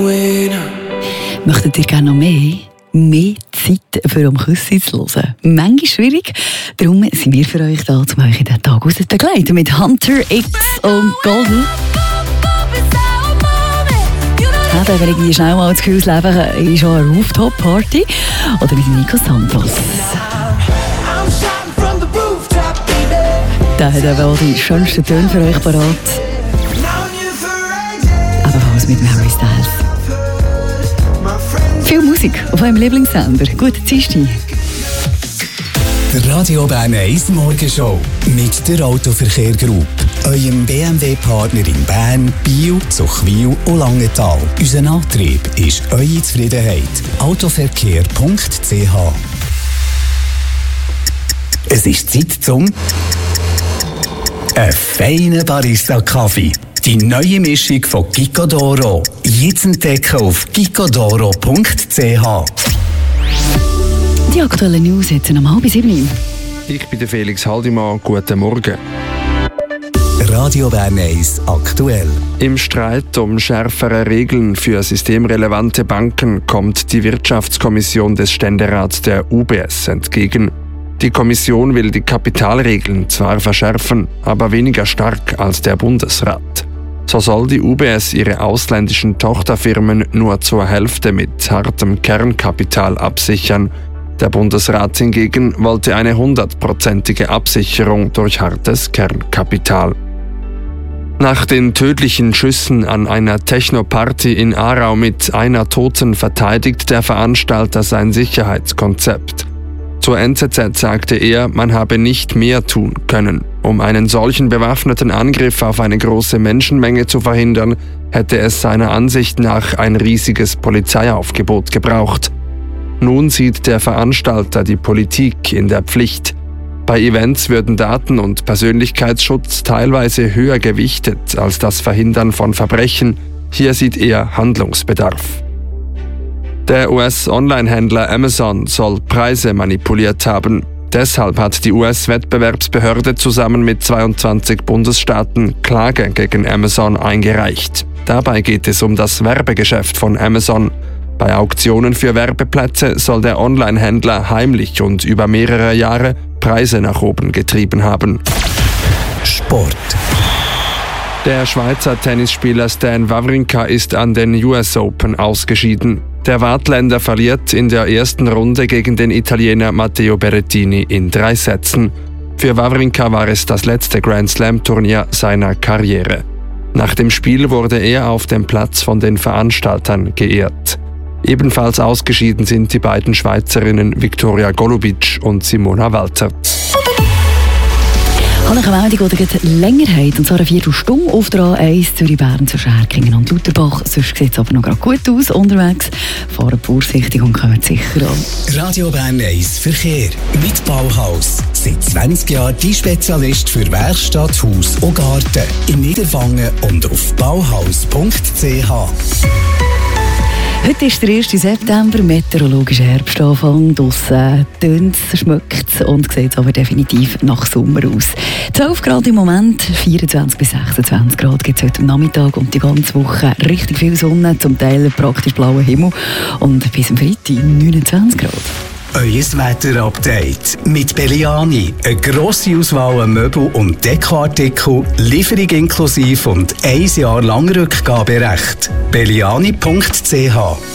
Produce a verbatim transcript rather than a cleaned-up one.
Möchtet ihr gerne noch mehr? Mehr Zeit für am Küssen zu hören. Manchmal schwierig. Darum sind wir für euch da, um euch in den Tag raus zu begleiten. Mit Hunter X und Golden. Ja, wenn irgendwie schnell mal das Gefühl leben, ist auch eine Rooftop-Party. Oder mit Nico Santos. Der hat eben auch die schönsten Töne für euch parat. Ebenfalls mit Harry Styles. Viel Musik auf eurem Lieblingssender. Gute Dienstag. Der Radio Bern eins Morgenshow mit der Autoverkehr Group. Eurem B M W-Partner in Bern, Biel, Zuchwil und Langenthal. Unser Antrieb ist eure Zufriedenheit. autoverkehr punkt c h. Es ist Zeit zum ein feiner Barista-Kaffee. Die neue Mischung von Gicodoro. Jetzt entdecken auf gicodoro punkt c h. Die aktuellen News jetzt um halb sieben. Ich bin der Felix Haldimann. Guten Morgen. Radio Bern eins aktuell. Im Streit um schärfere Regeln für systemrelevante Banken kommt die Wirtschaftskommission des Ständerats der U B S entgegen. Die Kommission will die Kapitalregeln zwar verschärfen, aber weniger stark als der Bundesrat. So soll die U B S ihre ausländischen Tochterfirmen nur zur Hälfte mit hartem Kernkapital absichern. Der Bundesrat hingegen wollte eine hundertprozentige Absicherung durch hartes Kernkapital. Nach den tödlichen Schüssen an einer Techno-Party in Aarau mit einer Toten verteidigt der Veranstalter sein Sicherheitskonzept. Zur N Z Z sagte er, man habe nicht mehr tun können. Um einen solchen bewaffneten Angriff auf eine große Menschenmenge zu verhindern, hätte es seiner Ansicht nach ein riesiges Polizeiaufgebot gebraucht. Nun sieht der Veranstalter die Politik in der Pflicht. Bei Events würden Daten- und Persönlichkeitsschutz teilweise höher gewichtet als das Verhindern von Verbrechen. Hier sieht er Handlungsbedarf. Der U S-Online-Händler Amazon soll Preise manipuliert haben. Deshalb hat die U S-Wettbewerbsbehörde zusammen mit zweiundzwanzig Bundesstaaten Klage gegen Amazon eingereicht. Dabei geht es um das Werbegeschäft von Amazon. Bei Auktionen für Werbeplätze soll der Online-Händler heimlich und über mehrere Jahre Preise nach oben getrieben haben. Sport. Der Schweizer Tennisspieler Stan Wawrinka ist an den U S Open ausgeschieden. Der Waadtländer verliert in der ersten Runde gegen den Italiener Matteo Berrettini in drei Sätzen. Für Wawrinka war es das letzte Grand-Slam-Turnier seiner Karriere. Nach dem Spiel wurde er auf dem Platz von den Veranstaltern geehrt. Ebenfalls ausgeschieden sind die beiden Schweizerinnen Viktoria Golubic und Simona Walter. Eine Meldung, die gerade länger hat, und zwar eine Viertelstunde auf der A eins Zürich-Bern zwischen Erkingen und Lauterbach. Sonst sieht es aber noch gerade gut aus unterwegs. Fahren vorsichtig und kommen sicher an. Radio Bern eins Verkehr mit Bauhaus. Seit zwanzig Jahren die Spezialist für Werkstatt, Haus und Garten. In Niederwangen und auf bauhaus punkt c h. Heute ist der erste September, meteorologischer Herbstanfang. Draussen tönt es, schmeckt es und sieht aber definitiv nach Sommer aus. zwölf Grad im Moment, vierundzwanzig bis sechsundzwanzig Grad gibt es heute am Nachmittag und die ganze Woche richtig viel Sonne, zum Teil praktisch blauer Himmel und bis am Freitag neunundzwanzig Grad. Euer Wetter-Update mit Belliani. Eine grosse Auswahl an Möbel- und Dekoartikel, Lieferung inklusive und ein Jahr lang Rückgaberecht. belliani punkt c h